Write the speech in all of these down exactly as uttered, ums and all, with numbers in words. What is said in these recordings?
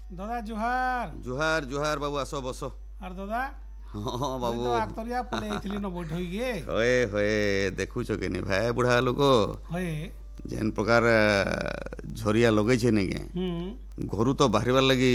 दादा जुहार जुहार जुहार बाबू आस बस आर दादा हाँ बाबू तो आक्तरिया पले आइथिली न बैठ होइगे हए हए देखुछ कि नहीं भाई बुढ़ा लोक होए जेन प्रकार झरिया लगे छे नहीं के हम्म घरू तो बाहर लगी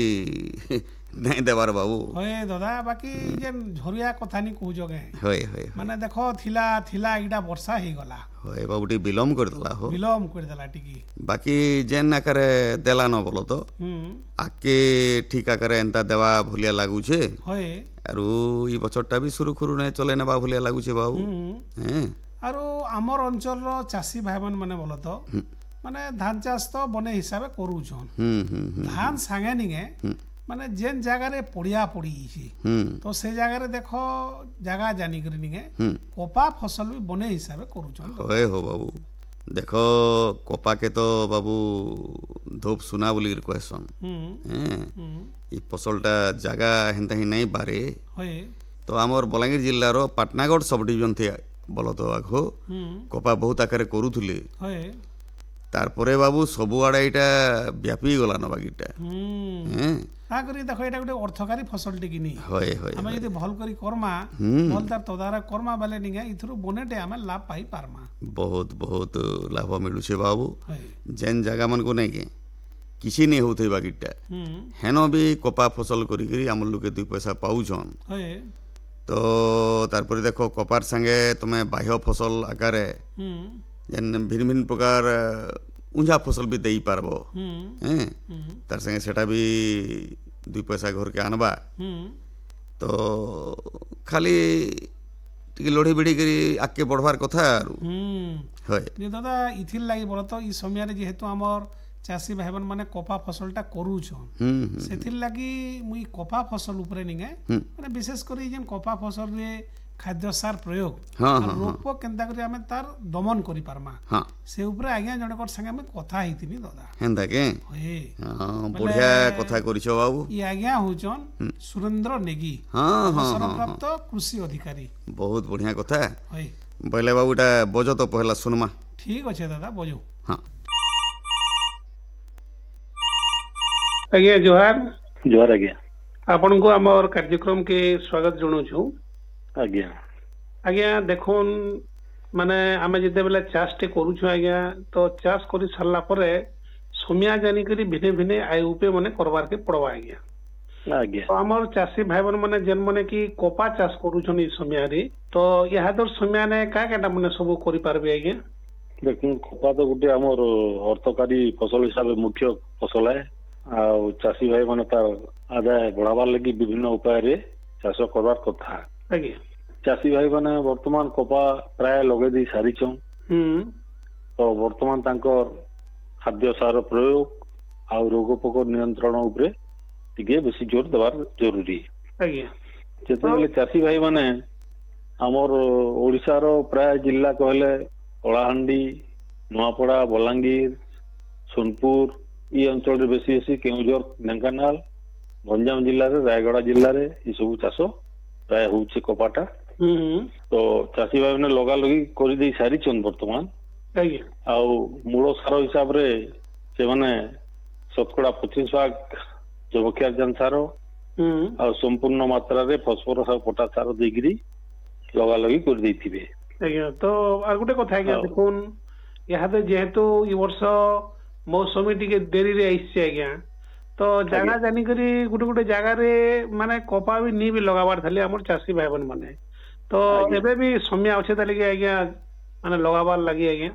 नहीं देवार बाबू होए दादा बाकी जेन झरिया कथा नि कहू जगे हए हए माने देखो थिला थिला इटा वर्षा हे गला हए बाबू टी विलम्ब कर देला हो विलम्ब कर देला टिकी बाकी जेन आकारे देला न बोलो तो हम्म आके ठीक आकारे एंता देवा भलिया लागू छे होए आरु ई बछरटा भी सुरुखुरु नहीं चले नेबा भलिया लागू छे बाबू हम्म हैं आरो आमर अंचल रो चासी भाई मन माने बोलो तो माने धान चाष तो बने हिसाब करूछन हम्म हम्म हम्म धान सांगे निगे माने जेन जगह रे पड़िया पड़ी छी हम्म तो से जगह रे देखो जगह जानी करी निगे हम्म कोपा फसल भी बने हिसाब करूछन होए हो बाबू देखो कोपा के तो बाबू धूप सुना बोली कहसन हम्म हैं हम्म ई फसलटा जगह हेंता ही नहीं बारे होए तो आमर बलांगीर जिल्लार पाटनागढ़ सब डिविजन थे बोलो तो आगो हम्म कोपा बहुत आकारे करूथुले होए तारपरे बाबू सबुआड़े एटा व्यापी गला न बाकीटा हम्म हैं ता करी देखो एटा गोटे अर्थकारी फसल टिकी नी होए होए आमे यदि भल करी कर्मा हम्म। भल तार तदारक कर्मा बाले निगे इथरु बनेटे आमे लाभ पाई पारमा बहुत बहुत लाभ मिलुछे बाबू होए जेन जगह मन को नहीं के किसी नहीं होते बाकीटा हम्म हेन भी कोपा फसल करी करी आम लोके दुई पैसा पाउछन होए तो तारपरे देखो कपार संगे तुम्हें बाह्य फसल आकारे हम्म जेन भिन्न भिन्न प्रकार उंझा फसल भी देई पारबो हम्म हैं हम्म तार संगे सेटा भी दुई पैसा घर के आनबा हम्म तो खाली टिके लोढ़ी बिड़ी करी आगे बढ़वार कथा आरु हम्म होय जे दादा इथिर लागि बोल तो ई समय रे जेहेतु हमर चासी भाई माने कपा फसलटा करूछन हम्म हम्म सेथिर लागि मुई कपा फसल उपरे निगे माने विशेष करी जेन कपा फसल रे खाद्य सार प्रयोग हाँ और हाँ हाँ रोग केनता करी आमे तार दमन करी पारमा हाँ से उपरे आज्ञा जनकर संगे में कथा हितिनी दादा हेंदा के होए हाँ बढ़िया कथा करिछ बाबू ई आज्ञा होचन सुरेंद्र नेगी हाँ हाँ हाँ अवसर प्राप्त कृषि अधिकारी बहुत बढ़िया कथा होए बोले बाबू एटा बज तो पहला सुनमा ठीक अच्छे दादा बजो हाँ आज्ञा जोहार जोहार आज्ञा आपण को हमर कार्यक्रम के स्वागत जणाउछु आज्ञा आज्ञा देखुन माने आमे जते बेला चाष टे करूछु आज्ञा तो चाष करी सारला परे सोमिया जानी करी भिने भिने आय उपे माने करबार के पड़वा आज्ञा आज्ञा तो हमर चाषी भाई बहन माने जेन माने की कोपा चाष करूछन ई सोमिया रे तो यहा दर सोमिया ने का काटा माने सब करि पारबे आज्ञा देखुन कपा तो गोटे आमर अर्थकारी फसल हिसाब से मुख्य फसल है आ चाषी भाई माने तार आदाय बढ़ावार लगी विभिन्न उपाय रे चाष करबार कथा आज्ञा चाषी भाई माने वर्तमान कपा प्राय लगे दी सारिछन हम्म तो वर्तमान तांकर खाद्य सार प्रयोग आ रोग पोक नियंत्रण उपरे टिके बेसी जोर देवार जरूरी आज्ञा जेतेबेले चाषी भाई माने आमर ओडिसा रो प्राय जिल्ला कहले कलाहांडी नुआपड़ा बलांगीर सोनपुर ई अंचल रे बेसी बेसी केउझर ढेंकानाल गंजाम जिल्ला रे रायगड़ा जिल्ला रे ई सब चाष प्राय होउचे कपाटा हम्म तो चाषी भाई माने लगा लगी करि देई सारिछन वर्तमान आज्ञा आउ मूल सार हिसाब रे से माने शतकड़ा पच्चीस भाग जबक्षार सार हम्म आ संपूर्ण मात्रा रे फॉस्फोरस और पोटास सार देगिरी लगा लगी कर देथिबे आज्ञा तो आर गोटे कथा आज्ञा हाँ। देखुन यहाँ जेहेतु ई वर्ष मौसमी टिके देरी रे आइছে आज्ञा तो जागा जानी करी गुटे गुटे जागा रे माने कपा भी नी भी लगाबार थाली हमर चासी भाई बहन माने तो आज्ञा। एबे भी समय अच्छे ताली के आज्ञा माने लगाबार लगी आज्ञा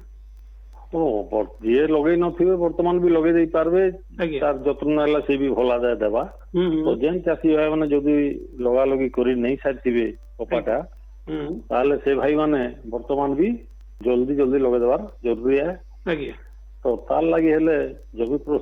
ओ बर- ये लगे नथिबे वर्तमान भी लगे देई पारबे आज्ञा तार जत्न नाला से भी भला दे देबा हम्म तो जेन चाषी भाई माने जदि लगा लगी करि नहीं सारथिबे कपाटा हम्म ताले से भाई माने वर्तमान भी जल्दी जल्दी लगे देबार जरूरी है आज्ञा तो तार लगी हेले जबि